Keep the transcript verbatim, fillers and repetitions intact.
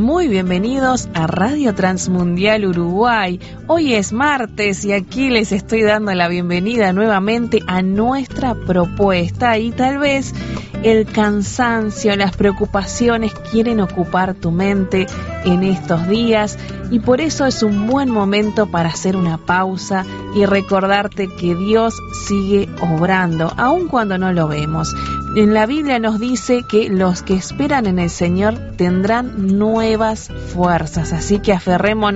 Muy bienvenidos a Radio Transmundial Uruguay. Hoy es martes y aquí les estoy dando la bienvenida nuevamente a nuestra propuesta y tal vez el cansancio, las preocupaciones quieren ocupar tu mente en estos días y por eso es un buen momento para hacer una pausa y recordarte que Dios sigue obrando, aun cuando no lo vemos. En la Biblia nos dice que los que esperan en el Señor tendrán nuevas fuerzas, así que aferrémonos